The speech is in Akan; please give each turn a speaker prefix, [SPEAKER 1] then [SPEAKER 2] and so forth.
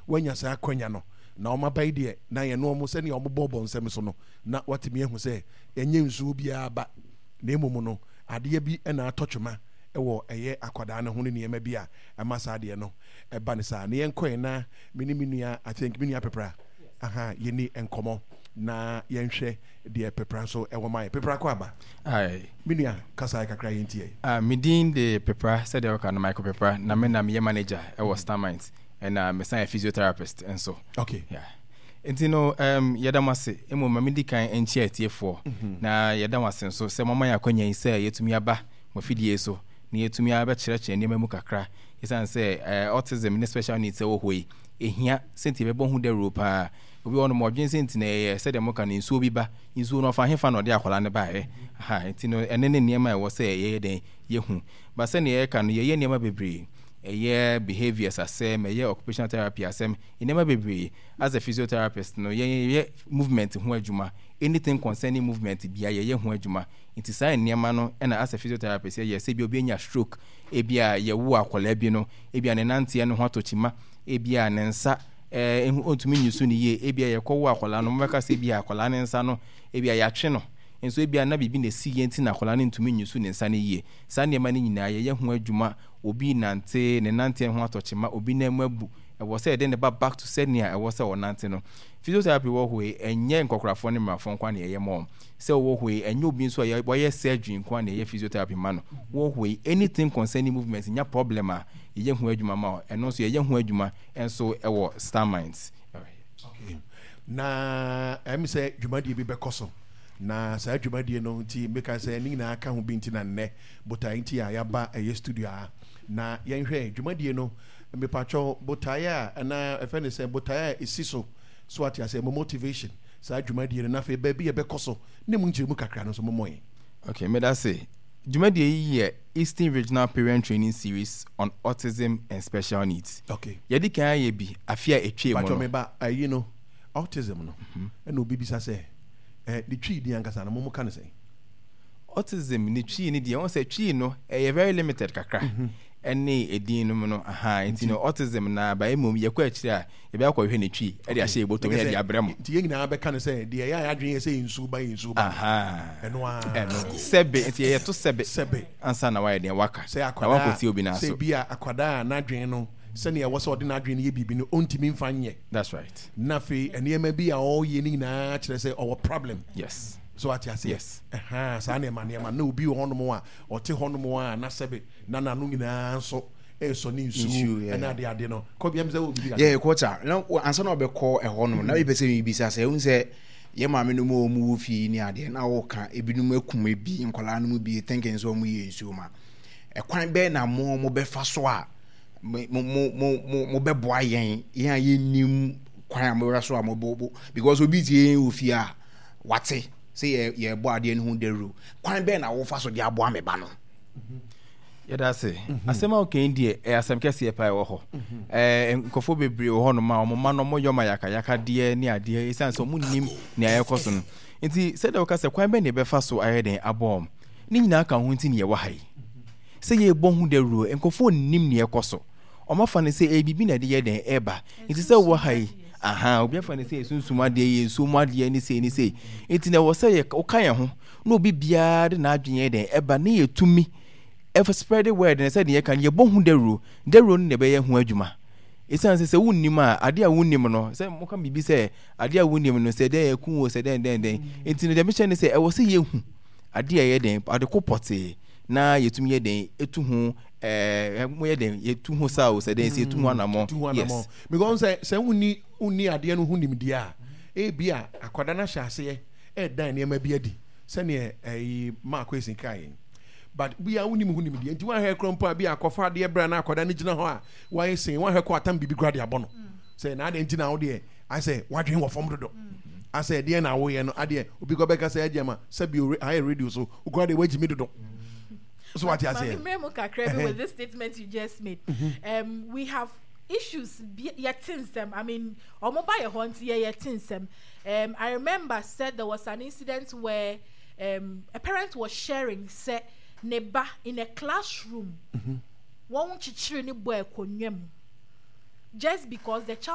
[SPEAKER 1] wanya sa akwanya no na o mabai de na ye no mo se ne o bobo nsem so no na watimi ehu se enye nsuo bia ba na emom no ade bi na atotwema ewo eye akwada ne ho ne niema bi a amasa de no eba ne sa ne yenkoe na miniminu I think minua pepra yeni enkomo na yenhwe de pepra so ewo mai pepra ko aba minua kasa kakra yentie
[SPEAKER 2] midin de pepra said the kind Michael pepra na me na me manager ewo Star Minds and me sign a physiotherapist and so
[SPEAKER 1] okay
[SPEAKER 2] enti no yedamase emo mamidi kan enchi atiefo na yedamase so se mama yakwanya ise yetumi aba mafidie so na yetumi aba kyerɛkyerɛ nneɛma mu kakra yesan se autism ne special needs wo hoi ehia senti bebo hu de ropa obi wono mo dwen senti na se de mo kan nsuo bi ba nsuo no fa hefa no de akwala ne ba enti no ene ne nneɛma e wo se ye den yehu ba se ne ye kan ye nneɛma bebree behaviors asem occupational therapy asem inema bebre as a physiotherapist no ye movement ho adwuma anything concerning movement bia ye ho adwuma it is say niema no na as a physiotherapist ye se bi obi anya stroke e bia ye wo akola bi no e bia ne nante ne ho atochima e bia ne nsa ontumi nyusu ne ye e bia ye kwo wo akola no meka se bia akola ne nsa no e bia ya twe no enso e bia na bibi na si yenti na akola ne ntumi nyusu ne nsa ne ye sa niema ne nyina ye ho adwuma obi nante ne nante ho atochima obi na mabu e wo say den back to senior e wo say o nante no physiotherapy wo hoi enye nkokrafo ne mrafo kwa na ye mom say wo hoi enye obi nso ye boye surgery kwa na ye physiotherapy man wo hoi anything concerning movement nya problem a ye ho adwuma ma eno so ye ho adwuma enso e wo Star Minds
[SPEAKER 1] okay na em say dwumadi bi bekoso na sa dwumadi no nti meka say ni na aka ho bi nti na nne botai nti ya ba eye studio a na yenhwe dwumadi no mepacho botaya na efene say botaya isiso so ati ase motivation sa dwumadi no na fe ba bi e bekoso ne mu njiru mu kakra no so momoy
[SPEAKER 2] okay me that say dwumadi yi Eastern Regional Parent Training Series on Autism and Special Needs
[SPEAKER 1] okay
[SPEAKER 2] yedi kan ye bi afia etwe mo
[SPEAKER 1] no me ba ayi no autism no na obi bisa say the tree di ankasa na mo kan say
[SPEAKER 2] autism ni tree ni di won say tree no very limited kakra ene edin no no enti no autism na ba emom ye kwa akire a ye be akwa hwe ne twi e de ahye ebotom ye de abrem
[SPEAKER 1] enti ye nyina be kan say de ya adwen ye say nsu ba eno
[SPEAKER 2] sebe enti ye to sebe ansa na wa de waka
[SPEAKER 1] say akwada na obi na so say bia akwada na adwen no sene ye wo so de na adwen ye bibi no ontimi mfa nye
[SPEAKER 2] that's right
[SPEAKER 1] na fe ene ma bi a o ye ni na kire say our problem
[SPEAKER 2] yes
[SPEAKER 1] so what you say
[SPEAKER 2] yes
[SPEAKER 1] sa na na obi hono a ote hono a na sebe na nanu nyina so so ni nsu na de no ko bia mze obi ga
[SPEAKER 3] yeah quarter na ansa na obekọ hono na be pese bi sa say unse ye ma me no mu fi ni ade na wo ka ebinum akum ebi nkola no mu bi thinking so mu ye nsu ma kwan be na mo be fa so a mo be boa yen ye nim kwan mo raso a mo bo because obi tie ofi a wate say ye bo ade no deru kwan be na wo fa so de abo ameba no
[SPEAKER 2] yeda say asema okay die asem kese pa wo ho nkofo bebre wo ho no ma mo ma no mo yoma yaka de ni ade isan so mu nim ni ayekoso no nti say da ka say kwan be ne be fa so ayeden abom ni nyina aka ho nti ne ye wa hai say ye bo hu deru nkofo nim ne yekoso o ma fa ne say bibi na de ye den eba nti say wo hai obi afa ne say sunsuma de ye nsuma de ni say enti na wo say o kan ho no obi bia de na adwen den eba ne ye tumi if spread the word and said ye kan ye bo hu deru ne be ye hu adwuma esan say wunnim a ade a wunnim no say mo kan bibi say ade a wunnim no say dey ku wo say den enti no de me chen say e wo say ye hu ade a ye den ade ko pote na yetum ye den etu hu mo ye den yetu hu sa o say den say etu hu anamo yes
[SPEAKER 1] because say unni ade no hu nim dia e bia akwada na hyase dan ne ma bia di se ne ma kwesi kai but we are winning hunim di enti wa he krompa bi akofa de bra na akoda ne gina ho a wa yin wa he ko atam bibi grade abono say na de enti na wo de I say wadwen wo fom dodo I say de na wo ye no ade obi go beka say agema sabi high radio so grade wagimi dodo so what you say
[SPEAKER 4] with this statement you just made we have issues them I mean or mobile hunt them I remember said there was an incident where a parent was sharing said neba in a classroom won't chichiri ni boy konwem just because the child